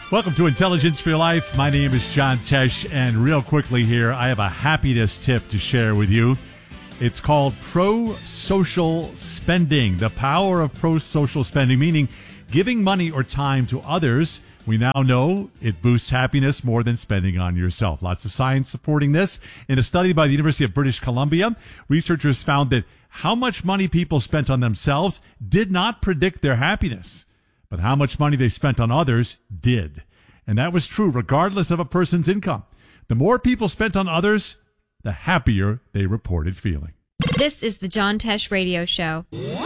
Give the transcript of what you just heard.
Welcome to Intelligence for Your Life. My name is John Tesh, and real quickly here, I have a happiness tip to share with you. It's called pro-social spending, the power of pro-social spending, meaning giving money or time to others. We now know it boosts happiness more than spending on yourself. Lots of science supporting this. In a study by the University of British Columbia, researchers found that how much money people spent on themselves did not predict their happiness, but how much money they spent on others did. And that was true regardless of a person's income. The more people spent on others, the happier they reported feeling. This is the John Tesh Radio Show.